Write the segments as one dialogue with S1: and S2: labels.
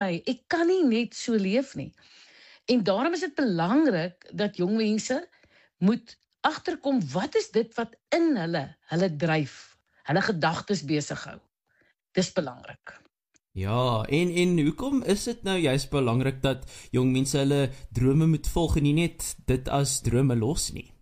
S1: my, ek kan nie net so leef nie. En daarom is dit belangrik dat jong mense moet agterkom, wat is dit wat in hulle dryf, hulle gedagtes besig hou. Dis belangrik.
S2: Ja, en hoekom is dit nou juist belangrik dat jong mense hulle drome moet volg en nie net dit as drome los nie?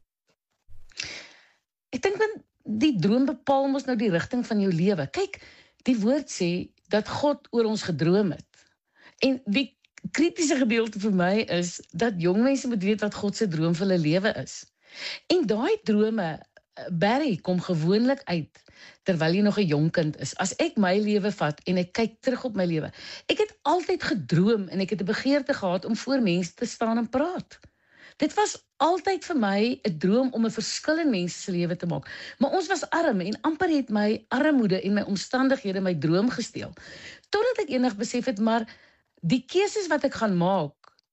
S1: Ek dink dat die droom bepaal mos nou die rigting van jou lewe. Kyk, die woord sê dat God oor ons gedroom het. En die kritiese gedeelte vir my is dat jong mense moet weet wat God se droom vir hulle lewe is. En daai drome, Barry, kom gewoonlik uit terwyl jy nog 'n jong kind is. As ek my lewe vat en ek kyk terug op my lewe, ek het altyd gedroom en ek het 'n begeerte gehad om voor mense te staan en praat. Dit was altyd vir my 'n droom om 'n verskil in mense se lewe te maak. Maar ons was arm en amper het my armoede en my omstandighede my droom gesteel. Totdat ek eendag besef het, maar die keuses wat ek gaan maak,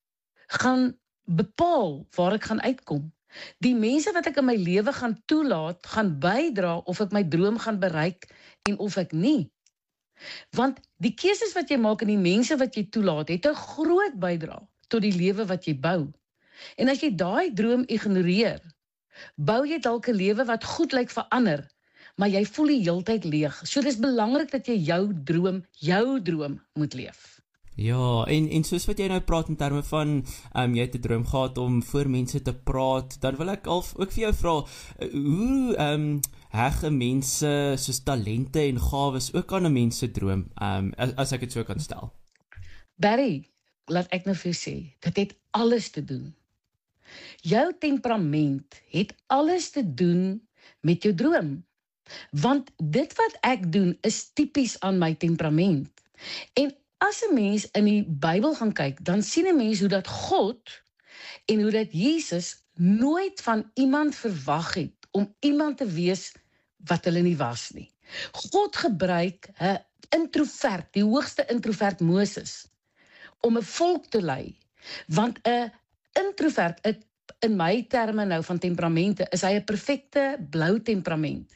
S1: gaan bepaal waar ek gaan uitkom. Die mense wat ek in my lewe gaan toelaat, gaan bydra of ek my droom gaan bereik en of ek nie. Want die keuses wat jy maak en die mense wat jy toelaat, het 'n groot bydra tot die lewe wat jy bou. En as jy daai droom ignoreer, bou jy dalk 'n lewe wat goed lyk vir ander, maar jy voel die heeltyd leeg. So dis belangrik dat jy jou droom moet leef.
S2: Ja, en soos wat jy nou praat in terme van, jy het 'n droom gehad om voor mense te praat, dan wil ek ook vir jou vra, hoe heg 'n mense soos talente en gawes ook aan 'n mens se droom, as ek dit so kan stel?
S1: Barry, laat ek nou vir jou sê, dit het alles te doen. Jou temperament het alles te doen met jou droom. Want dit wat ek doen is tipies aan my temperament. En as 'n mens in die Bybel gaan kyk, dan sien 'n mens hoe dat God en hoe dat Jesus nooit van iemand verwag het om iemand te wees wat hulle nie was nie. God gebruik 'n introvert, die hoogste introvert Moses, om 'n volk te lei. Want 'n introvert, in my terme nou van temperamente, is hy 'n perfekte blou temperament.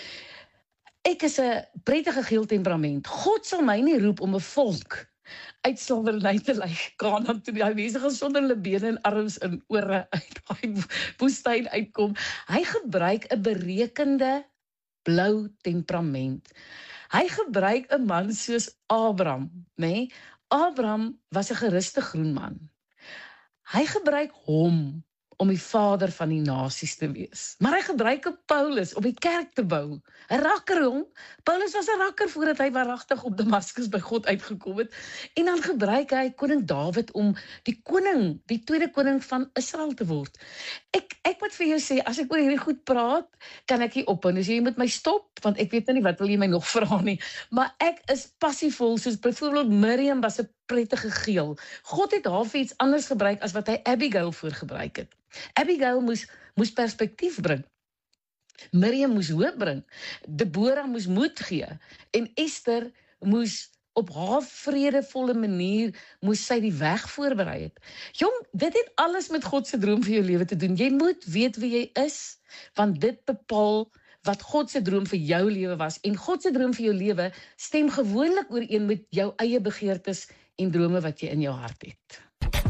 S1: Ek is 'n prettige geel temperament. God sal my nie roep om 'n volk uit slawerny te lei Kanaan toe. Die mense gaan sonder hulle bene en arms en ore uit daai woestyn uitkom. Hy gebruik 'n berekende blou temperament. Hy gebruik 'n man soos Abraham, né? Abraham was 'n geruste groen man. Hy gebruik hom om die vader van die nasies te wees. Maar hy gebruik 'n Paulus om die kerk te bou. 'n rakker, jong. Paulus was 'n rakker voordat hy waaragtig op Damaskus by God uitgekom het. En dan gebruik hy koning Dawid om die tweede koning van Israel te word. Ek moet vir jou sê, as ek oor hierdie goed praat, kan ek nie ophou. Dus jy moet my stop, want ek weet nou nie wat wil jy my nog vra nie. Maar ek is passievol, soos byvoorbeeld Miriam was 'n prettige geel. God het haar vir iets anders gebruik as wat hy Abigail voorgebruik het. Abigail moes perspektief bring. Miriam moes hoop bring. Deborah moes moed gee. En Esther moes op haar vredevolle manier moes sy die weg voorberei het. Jong, dit het alles met God se droom vir jou lewe te doen. Jy moet weet wie jy is, want dit bepaal wat God se droom vir jou lewe was. En God se droom vir jou lewe stem gewoonlik ooreen met jou eie begeertes en drome wat jy in jou hart het.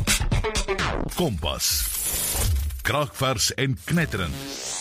S3: Kompas. Kraakvers en knetterend.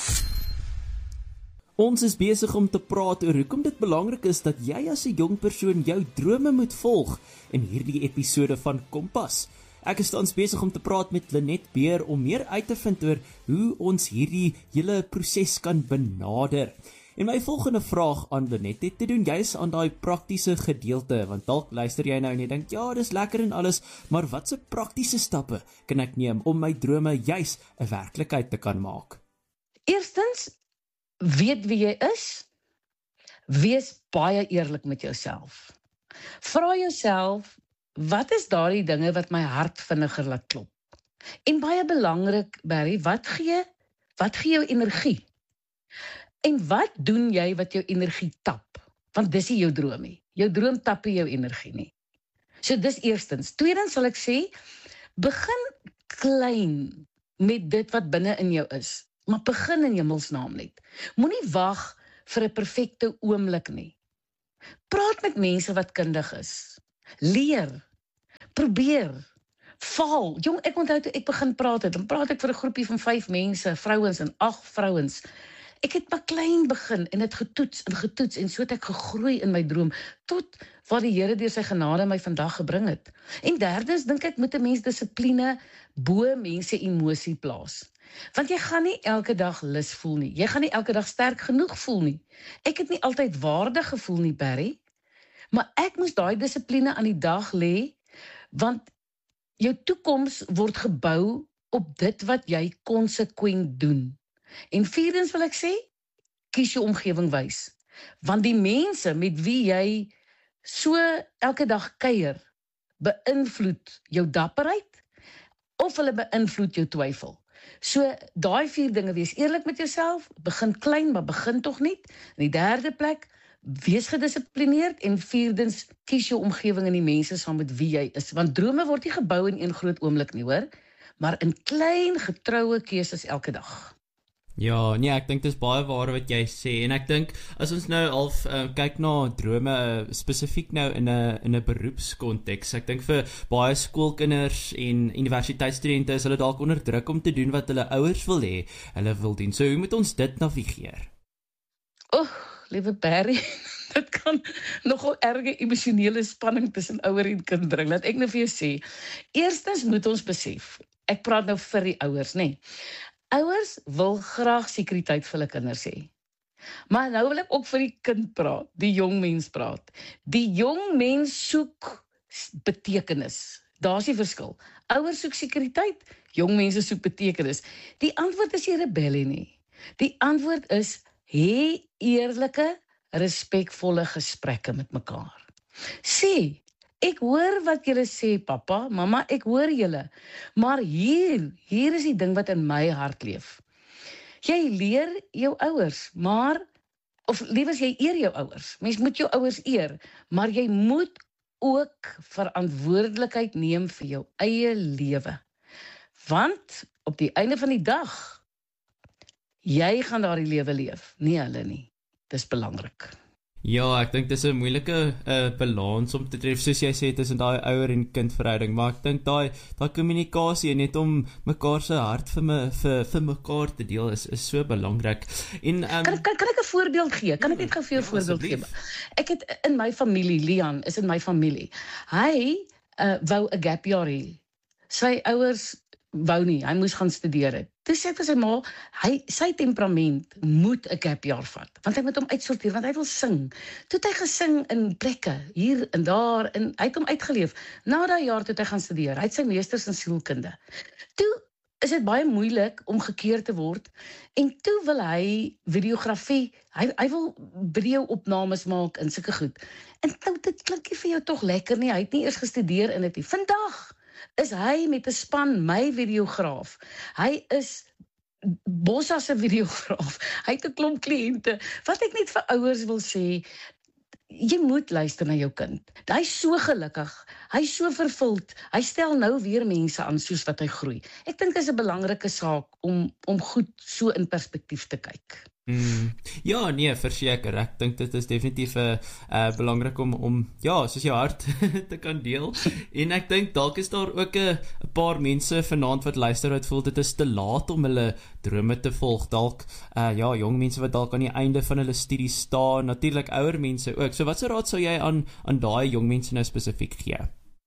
S2: Ons is besig om te praat oor hoekom dit belangrik is dat jy as 'n jong persoon jou drome moet volg in hierdie episode van Kompas. Ek is tans besig om te praat met Lenet Beer om meer uit te vind oor hoe ons hierdie hele proses kan benader. En my volgende vraag aan Lenet het te doen juis aan daai praktiese gedeelte, want dalk luister jy nou en jy dink, ja, dis lekker en alles, maar watse praktiese stappe kan ek neem om my drome juis 'n werklikheid te kan maak?
S1: Eerstens, weet wie jy is. Wees baie eerlik met jouself. Vra jouself, wat is daardie dinge wat my hart vinniger laat klop? En baie belangrik, Barry, wat gee jou energie? En wat doen jy wat jou energie tap? Want dis nie jou droom nie. Jou droom tap nie jou energie nie. So dis eerstens. Tweedens sal ek sê, begin klein met dit wat binne in jou is. Maar begin in hemelsnaam net. Moenie wag vir 'n perfekte oomblik nie. Praat met mense wat kundig is. Leer. probeer. Val. Jong, ek onthou toe ek begin praat het, dan praat ek vir 'n groepie van 5 mense, vrouens en 8 vrouens. Ek het maar klein begin en het getoets en so het ek gegroei in my droom tot waar die Here deur sy genade my vandag gebring het. En derdens dink ek moet 'n mens dissipline bo mense emosie plaas. Want jy gaan nie elke dag lus voel nie. Jy gaan nie elke dag sterk genoeg voel nie. Ek het nie altyd waardig gevoel nie, Barry, maar ek moes daai dissipline aan die dag lê, want jou toekoms word gebou op dit wat jy konsekwent doen. En vierdens wil ek sê, kies jou omgewing wys. Want die mense met wie jy so elke dag kuier, beïnvloed jou dapperheid, of hulle beïnvloed jou twyfel. So, daai 4 dinge, wees eerlik met jouself, begin klein, maar begin tog nie. In die derde plek, wees gedissiplineerd, en vierdens, kies jou omgewing en die mense saam met wie jy is. Want drome word nie gebou in een groot oomblik nie, hoor, maar in klein getroue keuses elke dag.
S2: Ja, nee, ek dink dis baie waar wat jy sê, en ek dink, as ons nou al kyk na drome, spesifiek nou in 'n beroepskonteks, ek dink vir baie skoolkinders en universiteitsstudente is hulle dalk onder druk om te doen wat hulle ouers wil hê, hulle wil doen. So, hoe moet ons dit navigeer?
S1: Liewe Barry, dit kan nogal erge emosionele spanning tussen ouer en kind bring, laat ek nou vir jou sê. Eerstens moet ons besef, ek praat nou vir die ouers, nee. Ouers wil graag sekuriteit vir hulle kinders hê. Maar nou wil ek ook vir die kind praat, die jong mens praat. Die jong mens soek betekenis. Daar's die verskil. Ouers soek sekuriteit, jong mense soek betekenis. Die antwoord is nie rebellie nie. Die antwoord is, hê eerlike, respekvolle gesprekke met mekaar. Sê, ek hoor wat julle sê, papa, mamma, ek hoor julle. Maar hier is die ding wat in my hart leef. Jy leer jou ouers, of liewers jy eer jou ouers. Mens moet jou ouers eer, maar jy moet ook verantwoordelikheid neem vir jou eie lewe. Want op die einde van die dag, jy gaan daardie lewe leef, nie hulle nie. Dis belangrik.
S2: Ja, ek dink dis 'n moeilike balans om te tref, soos jy sê, tussen daai ouer en kind verhouding, maar ek dink daai kommunikasie net om mekaar se hart vir mekaar te deel is so belangrik. En
S1: kan ek 'n voorbeeld gee? Kan ek net gou vir jou 'n voorbeeld gee? Ek het in my familie, Leon is in my familie. Hy wou 'n gap jaar hê. Sy ouers wou nie, hy moes gaan studeer het. Toe sê ek vir sy ma, sy temperament moet 'n gap jaar vat, want hy moet hom uitsorteer, want hy wil sing. Toe het hy gesing in plekke, hier en daar, en hy het hom uitgeleef. Na daai jaar toe het hy gaan studeer, hy het sy meesters in sielkunde. Toe is dit baie moeilik om gekeer te word, en toe wil hy videografie, hy wil video-opnames maak en sulke goed. En nou, dit klink nie vir jou tog lekker nie, hy het nie eers gestudeer in dit nie. Vandag is hy met 'n span, my videograaf. Hy is Bossa se videograaf. Hy het 'n klomp kliënte. Wat ek net vir ouers wil sê, jy moet luister na jou kind. Hy is so gelukkig, hy is so vervuld, hy stel nou weer mense aan soos wat hy groei. Ek dink dit is 'n belangrike saak om goed so in perspektief te kyk.
S2: Ja, nee, verseker. Ek dink dit is definitief belangrik om soos jou hart te kan deel. En ek dink dalk is daar ook 'n paar mense vanaand wat luister wat voel dit is te laat om hulle drome te volg. Dalk jong mense wat dalk aan die einde van hulle studies staan, natuurlik ouer mense ook. So watse raad sou jy aan daai jong mense nou spesifiek gee?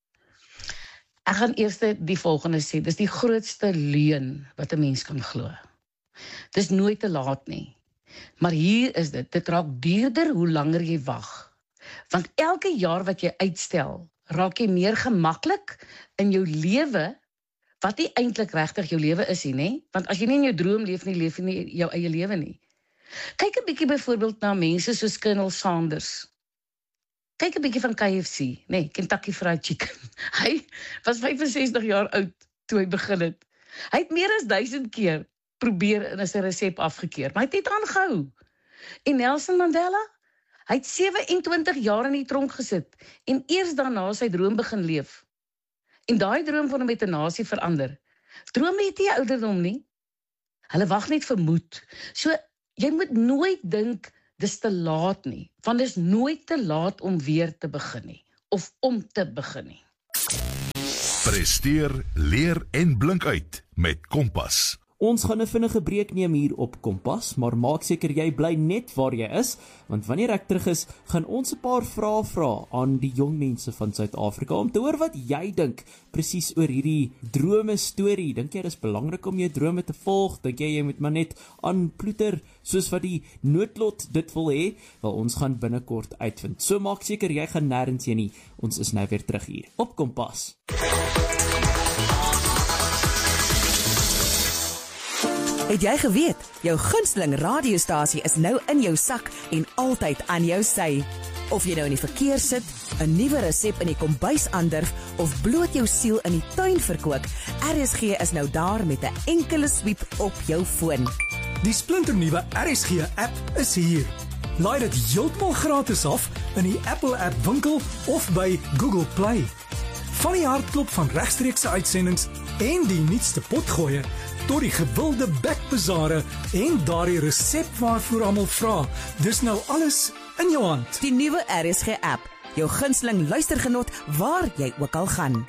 S1: Ek gaan eers die volgende sê, dis die grootste leuen wat 'n mens kan glo. Dis nooit te laat nie. Maar hier is dit raak duurder hoe langer jy wag. Want elke jaar wat jy uitstel, raak jy meer gemaklik in jou lewe, wat nie eintlik regtig jou lewe is nie, nê? Want as jy nie in jou droom leef nie, leef jy nie jou eie lewe nie. Kyk 'n bietjie byvoorbeeld na mense soos Colonel Sanders. Kyk 'n bietjie van KFC, nê, Kentucky Fried Chicken. Hy was 65 jaar oud toe hy begin het. Hy het meer as 1000 keer probeer en is 'n resep afgekeer, maar hy het net aangehou. En Nelson Mandela, hy het 27 jaar in die tronk gesit en eers daarna sy droom begin leef. En daai droom van hom het 'n nasie verander. Drome het nie ouderdom nie. Hulle wag net vir moed. So jy moet nooit dink dis te laat nie, want dis nooit te laat om weer te begin nie of om te begin nie.
S3: Presteer, leer en blink uit met Kompas.
S2: Ons gaan 'n vinnige breek neem hier op Kompas, maar maak seker jy bly net waar jy is, want wanneer ek terug is, gaan ons 'n paar vrae vra aan die jong mense van Suid-Afrika om te hoor wat jy dink presies oor hierdie drome storie. Dink jy dis belangrik om jou drome te volg? Dink jy moet maar net aanploeter soos wat die noodlot dit wil hê? Wel, ons gaan binnekort uitvind. So maak seker jy gaan nêrens heen nie. Ons is nou weer terug hier op Kompas.
S4: Het jy geweet, jou gunsteling radiostasie is nou in jou sak en altyd aan jou sy. Of jy nou in die verkeer sit, 'n nuwe resep in die kombuis aandurf of bloot jou siel in die tuin verkoop, RSG is nou daar met 'n enkele swiep op jou foon.
S5: Die splinternuwe RSG-app is hier. Laai dit heeltemal gratis af in die Apple App winkel of by Google Play. Van die hartklop van regstreekse uitsendings en die nuutste potgoeie tot die gewilde bekbazare en daardie resep waarvoor almal vra. Dis nou alles in jou hand.
S4: Die nuwe RSG-app, jou gunsteling luistergenot waar jy ook al gaan.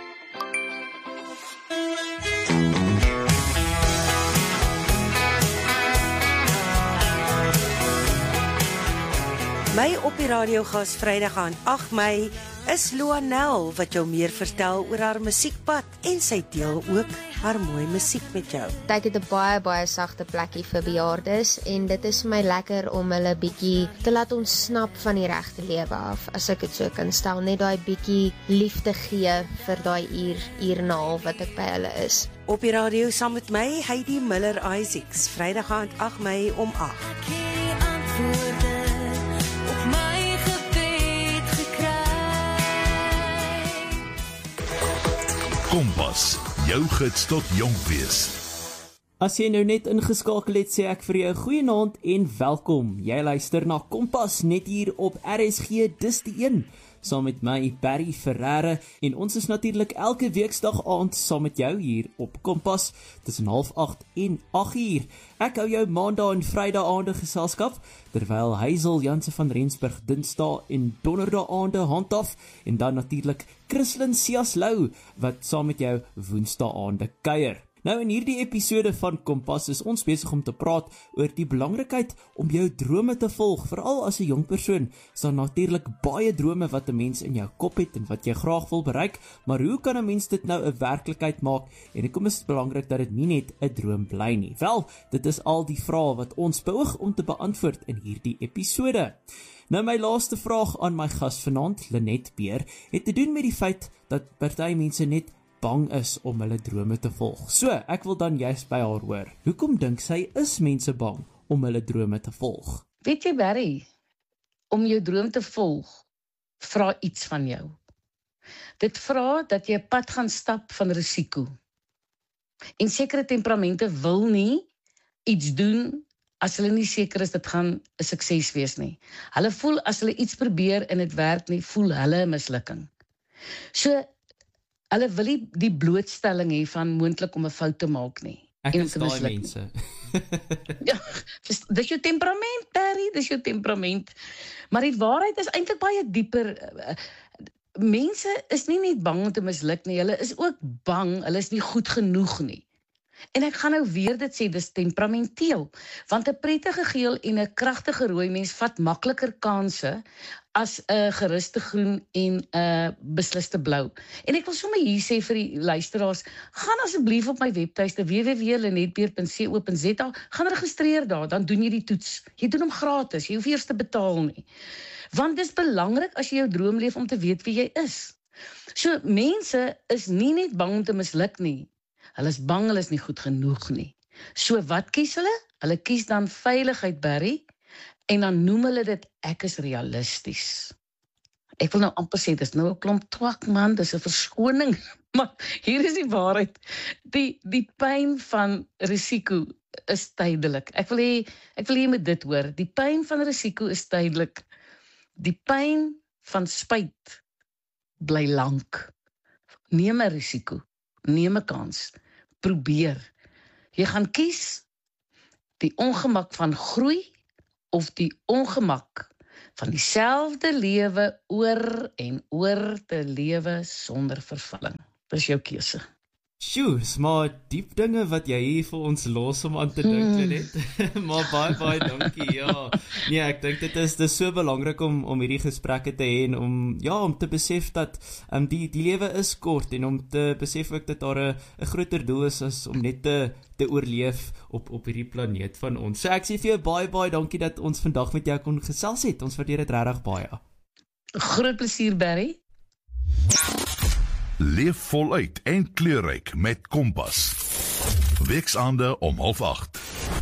S6: My op die radiogas Vrydag aan 8 Mei is Loanel wat jou meer vertel oor haar musiekpad en sy deel ook haar mooi musiek met jou.
S7: Tyd het 'n baie sagte plekkie vir bejaardes en dit is vir my lekker om hulle bietjie te laat ontsnap van die regte lewe af, as ek dit so kan stel, net daai bietjie liefde gee vir daai uur en 'n half wat ek by hulle is.
S6: Op die radio saam met my, Heidi Miller Isaacs, Vrydag aan 8 Mei om 8.
S3: Kompas, jou gids tot jonk wees.
S2: As jy nou net ingeskakel het, sê ek vir jou goeienaand en welkom. Jy luister na Kompas net hier op RSG, dis die een, saam met my Barry Ferreira, en ons is natuurlik elke weeksdag aand saam met jou hier op Kompas tussen 7:30 en 8:00. Ek hou jou maandag en vrydag aande geselskap, terwyl Hazel Janse van Rensburg dinsdae en donderdag aande handhaf, en dan natuurlik Christlyn Siaslou wat saam met jou woensdae aande kuier. Nou in hierdie episode van Kompas is ons besig om te praat oor die belangrikheid om jou drome te volg. Veral as 'n jong persoon, is daar natuurlik baie drome wat 'n mens in jou kop het en wat jy graag wil bereik, maar hoe kan 'n mens dit nou 'n werklikheid maak? En hoekom is dit belangrik dat dit nie net 'n droom bly nie? Wel, dit is al die vrae wat ons beoog om te beantwoord in hierdie episode. Nou my laaste vraag aan my gas vanaand, Lenet Beer, het te doen met die feit dat party mense net bang is om hulle drome te volg. So, ek wil dan juist by haar hoor. Hoekom dink sy is mense bang om hulle drome te volg?
S1: Weet jy, Barry, om jou droom te volg, vra iets van jou. Dit vra dat jy 'n pad gaan stap van risiko. En sekere temperamente wil nie iets doen as hulle nie seker is dit gaan 'n sukses wees nie. Hulle voel as hulle iets probeer en dit werk nie, voel hulle 'n mislukking. So, hulle wil nie die blootstelling hê van moontlik om 'n fout te maak nie.
S2: Ek
S1: en
S2: is
S1: te
S2: daai
S1: misluk.
S2: mense.
S1: Ja, dis jou temperament, Barry, dis jou temperament. Maar die waarheid is eintlik baie dieper. Mense is nie net bang om te misluk nie, hulle is ook bang, hulle is nie goed genoeg nie. En ek gaan nou weer dit sê, dis temperamenteel, want 'n prettige geel en 'n kragtige rooi mens vat makliker kanse as 'n geruste groen en 'n besliste blou. En ek wil sommer hier sê vir die luisteraars, gaan asseblief op my webtuiste www.lenetbeer.co.za, gaan registreer daar, dan doen jy die toets. Jy doen hom gratis, jy hoef eers te betaal nie. Want dis belangrik as jy jou droom leef om te weet wie jy is. So mense is nie net bang om te misluk nie. Hulle is bang, hulle is nie goed genoeg nie. So wat kies hulle? Hulle kies dan veiligheid, Barry, en dan noem hulle dit, ek is realisties. Ek wil nou amper sê, dis nou 'n klomp twak man, dis 'n verskoning, maar hier is die waarheid. Die pyn van risiko is tydelik. Ek wil hê jy moet dit hoor. Die pyn van risiko is tydelik. Die pyn van spyt bly lank. Neem 'n risiko, neem 'n kans, probeer. Jy gaan kies die ongemak van groei of die ongemak van dieselfde lewe oor en oor te lewe sonder vervulling. Dis jou keuse.
S2: Sjoe, is maar diep dinge wat jy hier vir ons los om aan te dink, Lenet. Maar baie dankie, ja. Nee, ek dink dit is so belangrik om hierdie gesprekke te hê en om te besef dat die lewe is kort en om te besef ook dat daar 'n groter doel is as om net te oorleef op hierdie planeet van ons. So ek sê vir jou baie dankie dat ons vandag met jou kon gesels het. Ons waardeer dit regtig baie.
S1: Groot plesier, Barry.
S3: Leef voluit en kleurryk met Kompas. Weksaande om 7:30.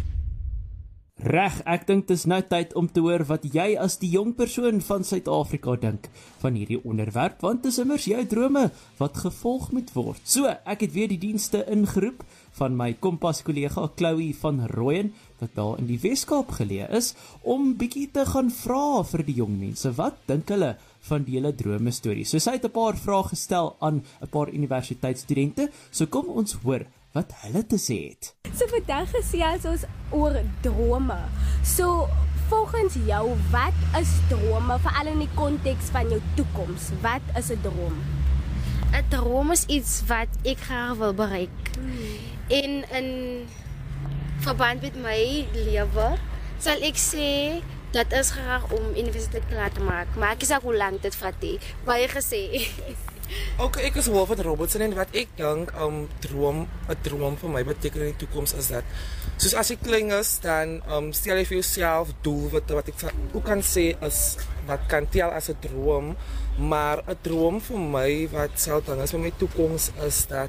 S2: Reg, ek dink dis nou tyd om te hoor wat jy as die jong persoon van Suid-Afrika dink van hierdie onderwerp, want dis immers jou drome wat gevolg moet word. So, ek het weer die dienste ingeroep van my Kompas kollega Chloe van Rooyen, wat daar in die Weskaap geleë is, om bietjie te gaan vra vir die jong mense, wat dink hulle van die hele drome storie. So sy het 'n paar vrae gestel aan 'n paar universiteitsstudente, so kom ons hoor wat hulle te sê het.
S8: So vandag gesels ons oor drome. So volgens jou, wat is drome, veral in die konteks van jou toekoms? Wat is 'n droom?
S9: 'n Droom is iets wat ek graag wil bereik. En in verband met my lewe sal ek sê dat is graag om universiteit klaar te maak. Maar ek is ook hoe lank dit vat het. Baie gesê.
S10: Okay, ek is Wolfert Robertson en wat ek dink 'n droom vir my beteken in die toekoms is dat soos as ek klein is, dan stel jy vir jouself doelwitte wat ek ook kan sê is wat kan tel as 'n droom, maar 'n droom vir my wat sal dan is vir my toekoms is dat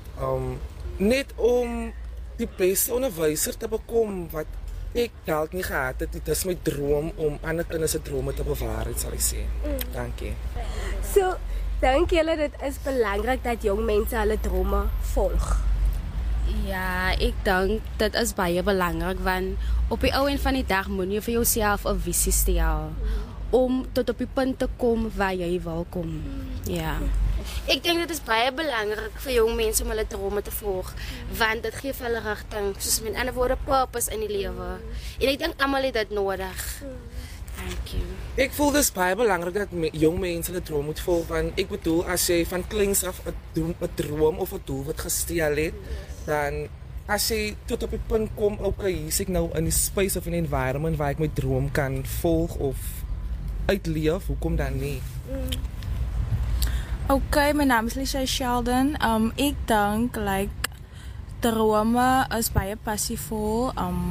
S10: net om die beste onderwyser te bekom wat ek dalk nie gehad het. Dit is my droom om ander kinders se drome te bewaar, sal ek sê. Dankie.
S8: So dink julle dit is belangrik dat jong mense hulle drome volg?
S9: Ja, ek dink dit is baie belangrik want op die ou en van die dag moet jy vir jouself 'n visie stel om tot op die punt te kom waar jy wil kom. Ja. Ek dink dit is baie belangrik vir jong mense om hulle drome te volg want dit gee vir hulle rigting, soos met ander woorde purpose in die lewe. En ek dink almal het dit nodig. Thank you.
S10: Ek voel dis baie belangrik dat jong mense hulle droom moet volg want ek bedoel as jy van kleins af 'n droom of 'n doel wat gestel het, dan as jy tot op die punt kom, okay, hier is ek nou in die space of an environment waar ek my droom kan volg of uitleef, hoekom dan nie?
S11: Okay, my naam is Lisa Sheldon. Ek dink drome is baie passievol.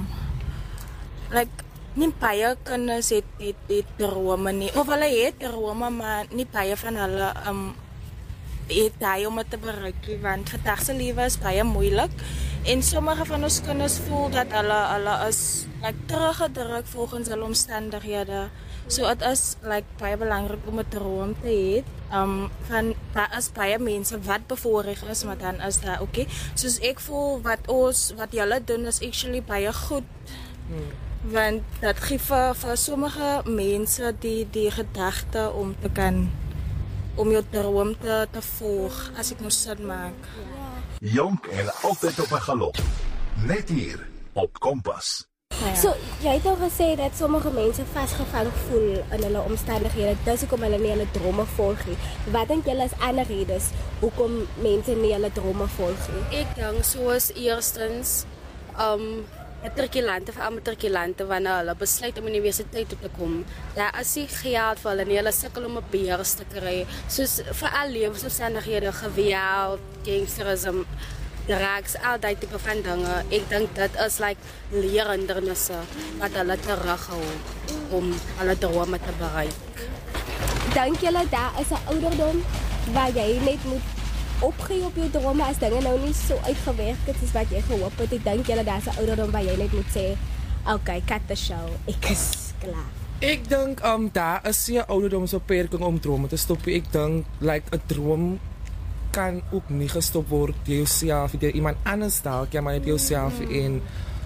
S11: Nie baie kinders het drome nie. Of hulle het drome, maar nie baie van hulle het hy om het te bereik, want vandag se lewe is baie moeilik. En sommige van ons kinders voel dat hulle is teruggedruk volgens hulle omstandighede. So het is baie belangrik om 'n droom te hê. Van daar is baie mense wat bevoorreg is, maar dan is daar okay. Soos ek voel wat julle doen is actually baie goed. Want dat gee vir sommige mense die gedagte om jou droom te volg, as ek nou sin maak.
S3: Jonk en altyd op 'n galop. Net hier op Kompas.
S8: So, jy het al gesê dat sommige mense vasgevang voel in hulle omstandighede, dis hoekom hulle nie hulle drome volg nie. Wat dink julle is ander redes hoekom mense nie hulle drome volg nie?
S9: Ek dink soos eerstens matrikulante vir matrikulante wanneer hulle besluit om universiteit toe te kom. Daar is nie geld vir hulle nie, hulle sukkel om 'n beurs te kry. Soos veral lewensomstandighede, geweld, gangsterisme, drugs, al die tipe van dinge. Ek dink dit is leerhindernisse wat hulle terughou om hulle drome te bereik.
S8: Dink julle daar is 'n ouderdom waar jy net moet opgee op jou drome as dinge nou nie so uitgewerk het soos wat jy gehoop het? Ek dink julle daar's 'n ouderdom waar jy net moet sê, okay, cut the show, ek is klaar.
S10: Ek dink daar is 'n ouderdomsbeperking om drome te stop. Ek dink 'n droom kan ook nie gestop word deur jouself, deur iemand anders dalk, ja, maar deur jouself en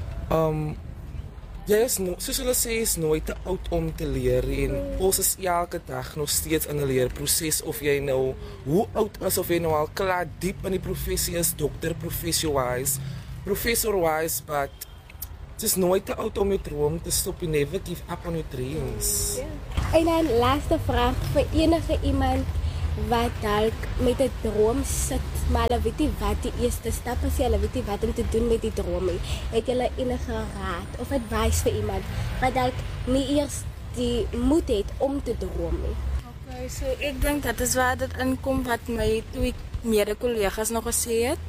S10: jy is soos hulle sê, is nooit te oud om te leer en ons is elke dag nog steeds in 'n leerproses of jy nou hoe oud is of jy nou al klaar diep in die professie is, dokter, professor-wise, but het is nooit te oud om jou droom te stop. You never give up on your dreams.
S8: En dan laaste vraag vir enige iemand wat dalk met 'n droom sit, maar hulle weet nie wat die eerste stap is, hulle weet nie wat om te doen met die droom nie. Het julle enige raad of advies vir iemand wat dalk nie eers die moed het om te droom nie?
S11: Okay, so ek dink dat is waar dit inkom wat my twee mede-kollegas nog gesê het.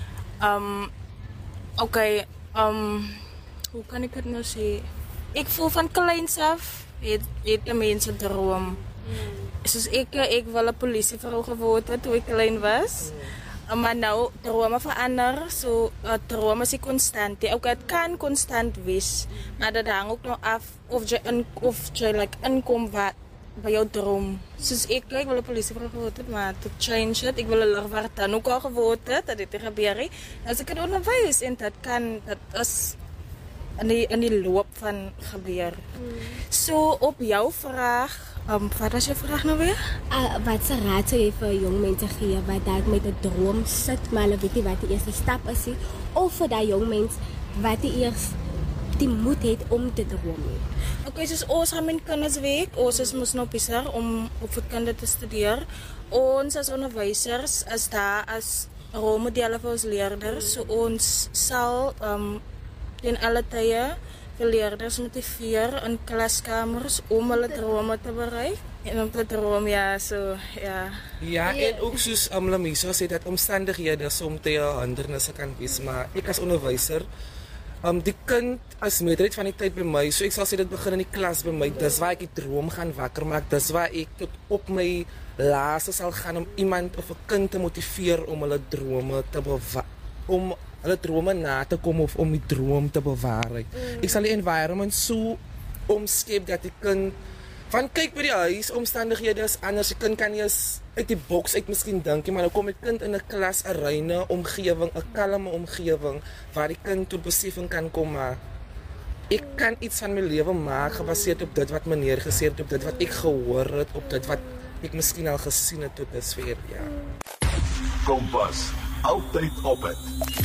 S11: Hoe kan ek dit nou sê? Ek voel van kleins af het die mense droom. Soos ek wil 'n polisievrou geword het toe ek klein was. Maar nou drome verander, so drome is konstant. Het kan konstant wees, maar dat hang ook nog af of jy like inkom wat by jou droom. Soos ek wil 'n polisievrou geword het, maar to change it, ek wil 'n lugwagter ook al geword het, dat dit gebeur het. As ek dit onderwys en dat is in die loop van gebeur. So op jou vraag, wat was je vraag nou weer?
S8: Wat se raad sou jy vir jong mense gee wat dalk met 'n droom sit, maar hulle weet nie wat die eerste stap is nie, of vir daai jong mens wat eers die moed het om te droom nie?
S11: Okay, soos ons gaan met kindersweek, ons is mos nou besig om opvoedkunde te studeer. Ons as onderwysers is daar as rolmodelle vir ons leerders, so ons sal in alle tye vir leerders motiveer in klaskamers om hulle drome te bereik en om te droom, ja.
S10: Ja, en ook soos Lamisa sê dat omstandighede soms te hindernisse kan wees, maar ek as onderwyser, die kind is meerderheid van die tyd by my, so ek sal sê dit begin in die klas by my, dis waar ek die droom gaan wakker maak, dis waar ek tot op my laaste sal gaan om iemand of 'n kind te motiveer om hulle drome te om hulle drome na te kom of om die droom te bewaar. Ek sal die environment so omskep dat die kind van kyk by die huis, omstandighede is anders, die kind kan nie eens uit die boks uit miskien dink, maar nou kom die kind in 'n klas, 'n reine omgewing, 'n kalme omgewing waar die kind tot besefing kan kom, maar ek kan iets van my lewe maak gebaseer op dit wat meneer gesê het, op dit wat ek gehoor het, op dit wat ek miskien al gesien het tot dusver, ja.
S3: Kompas, altyd op het.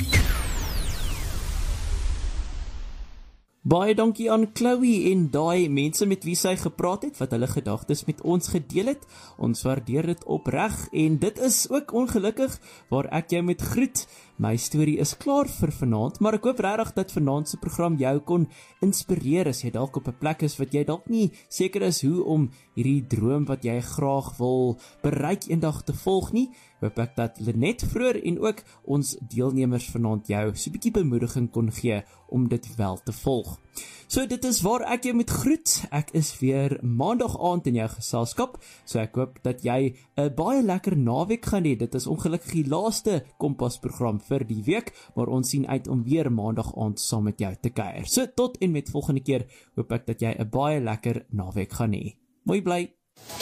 S2: Baie dankie aan Chloe en daai mense met wie sy gepraat het, wat hulle gedagtes met ons gedeel het. Ons waardeer dit opreg en dit is ook ongelukkig waar ek jou moet groet. My storie is klaar vir vanaand, maar ek hoop regtig dat vanaand se program jou kon inspireer as jy dalk op 'n plek is wat jy dalk nie seker is hoe om hierdie droom wat jy graag wil bereik eendag te volg nie. Hoop ek dat Lenet vroeër en ook ons deelnemers vanaand jou so 'n bietjie bemoediging kon gee om dit wel te volg. So dit is waar ek jou moet groet. Ek is weer maandag aand in jou geselskap, so ek hoop dat jy 'n baie lekker naweek gaan hê. Dit is ongelukkig die laaste Kompas program vir die week, maar ons sien uit om weer maandag aand saam met jou te kuier. So tot en met volgende keer, hoop ek dat jy 'n baie lekker naweek gaan hê. Mooi bly.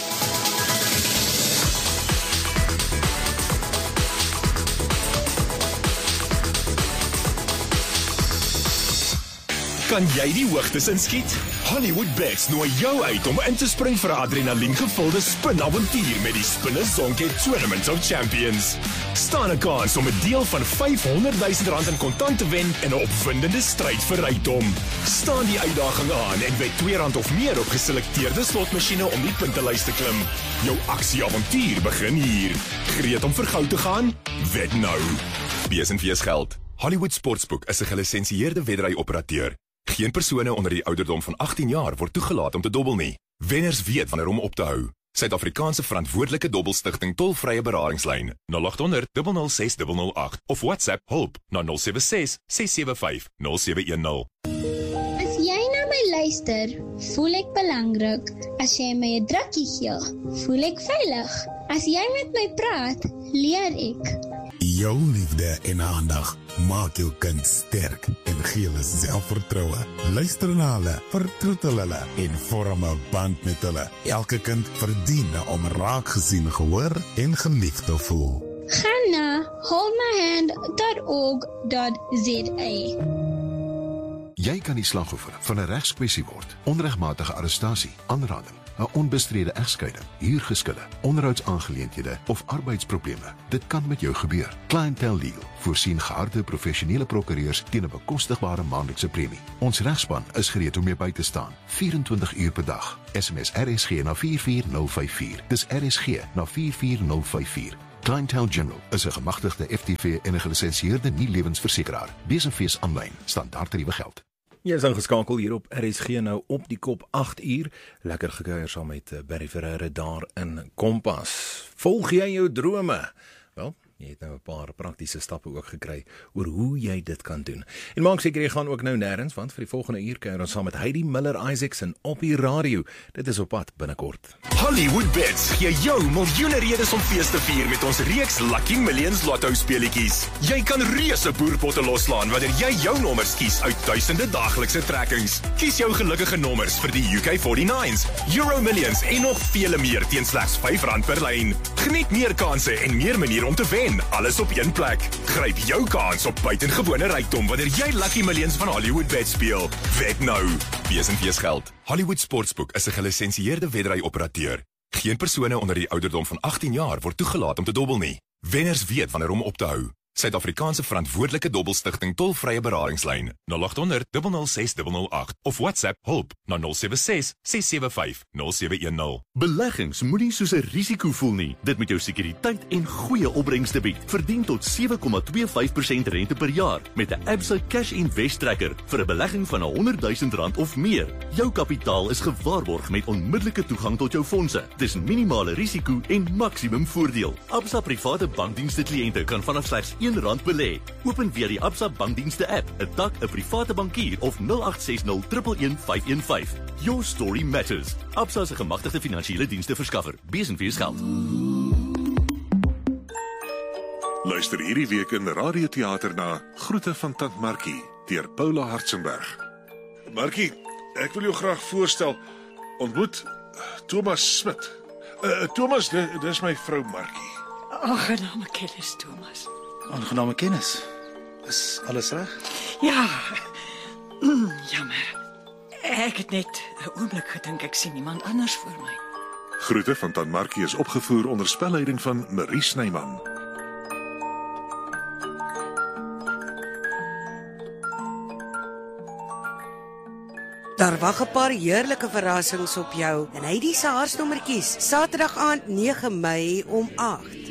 S12: Kan jy die hoogtes inskiet? Hollywood Bets nooi jou uit om in te spring vir 'n adrenaliengevulde spinavontuur met die Spinners Zonke Tournament of Champions. Staan 'n kans om 'n deel van R500 000 in kontant te wen in 'n opwindende stryd vir rykdom. Staan die uitdaging aan en wed R2 of meer op geselekteerde slotmasjiene om die puntelys te klim. Jou aksieavontuur begin hier. Gereed om vir goud te gaan? Wed nou. BSNV's geld. Hollywood Sportsbook is 'n gelisensieerde wedry-operateur. Geen persone onder die ouderdom van 18 jaar word toegelaat om te dobbel nie. Wenners weet wanneer om op te hou. Suid-Afrikaanse verantwoordelike dobbelstigting tolvrye beradingslyn 0800 006 008 of WhatsApp hulp na 076 675 0710.
S13: As jy na my luister, voel ek belangrik. As jy my 'n drukkie gee, voel ek veilig. As jy met my praat, leer ek.
S14: Jou liefde en aandag maak jou kind sterk en gee hulle selfvertroue. Luister na hulle, vertroetel hulle en vorm 'n band met hulle. Elke kind verdien om raak gesien, gehoor en geliefd te voel.
S13: Gaan na holdmyhand.org.za.
S15: Jy kan die slagoffer van 'n regskwessie word. Onregmatige arrestasie, aanranding, 'n onbestrede egskeiding, huurgeskille, onderhoudsaangeleenthede of arbeidsprobleme. Dit kan met jou gebeur. Clientele Legal voorsien geharde professionele prokureurs teen 'n bekostigbare maandelikse premie. Ons regspan is gereed om jou by te staan, 24 uur per dag. SMS RSG na 44054. Dis RSG na 44054. Clientele General is 'n gemagtigde FTV en 'n gelisensieerde nie-lewensversekeraar. Besenfees aanlyn, standaard tariewe geld.
S16: Jy is ingeskakel hier op RSG nou op die kop 8 uur. Lekker gekuier saam met Barry Ferreira daar in Kompas. Volg jy jou drome? Wel, jy het nou 'n paar praktiese stappe ook gekry oor hoe jy dit kan doen. En maak seker jy gaan ook nou nêrens, want vir die volgende uur kuier ons saam met Heidi Miller Isaacson op die radio. Dit is op pad binnekort.
S12: Hollywood Bets gee jou miljoene redes om fees te vier met ons reeks Lucky Millions Lotto speletjies. Jy kan reuse boerpotte loslaan wanneer jy jou nommers kies uit duisende daaglikse trekkings. Kies jou gelukkige nommers vir die UK49s, Euro Millions en nog vele meer teen slegs R5 per lyn. Geniet meer kansse en meer maniere om te wen, alles op een plek. Gryp jou kans op buitengewone rykdom wanneer jy Lucky Millions van Hollywood Bet speel. Wet nou. Wees en wees geld. Hollywood Sportsbook is 'n gelisensieerde wedry-operateur. Geen persone onder die ouderdom van 18 jaar word toegelaat om te dobbel nie. Wenners weet wanneer om op te hou. Suid-Afrikaanse verantwoordelike dobbelstigting tolvrye beradingslyn 0800 006 008 of WhatsApp hulp na 076 675 0710.
S17: Beleggings moenie soos 'n risiko voel nie. Dit moet jou sekuriteit en goeie opbrengste bied. Verdien tot 7,25% rente per jaar met 'n Absa Cash Invest Tracker vir 'n belegging van R100,000 of meer. Jou kapitaal is gewaarborg met onmiddellike toegang tot jou fondse. Dis minimale risiko en maksimum voordeel. Absa private bankdienste kliënte kan vanaf slegs R1 belê. Open via die Absa bankdienste app, 'n tak, 'n private bankier of 0860 115 515. Your story matters. Absa is 'n gemagtigde finansiële dienste verskaffer. Besenfees geld.
S3: Luister hierdie week in Radioteater na Groete van Tant Markie deur Paula Hartzenberg. Markie, ek wil jou graag voorstel. Ontmoet Thomas Smit. Thomas, dis my vrou Markie.
S18: Aangename kennis, Thomas.
S19: Aangename kennis. Is alles reg?
S18: Ja. Jammer. Ek het net 'n oomblik gedink ek sien iemand anders voor my.
S3: Groete van Tant Markie is opgevoer onder spelleiding van Marie Snyman.
S6: Daar wag 'n paar heerlike verrassings op jou en hy die se haarsnommertjies. Saterdag aand 9 Mei om 8.